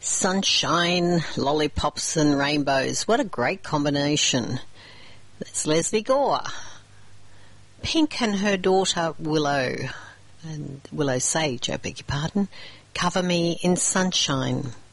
Sunshine, lollipops and rainbows. What a great combination. That's Leslie Gore. Pink and her daughter Willow Sage, I beg your pardon, Cover Me in Sunshine.